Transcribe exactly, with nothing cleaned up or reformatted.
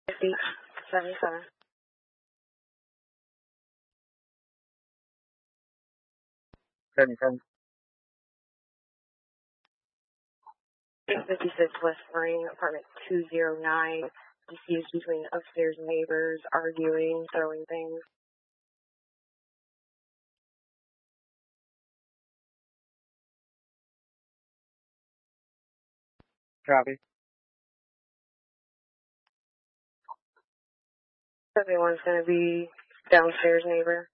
fifty, seventy-seven. seventy-seven. eight fifty-six West Spring, apartment two oh nine. Disputes between upstairs neighbors, arguing, throwing things. Copy. Everyone's going to be downstairs neighbor.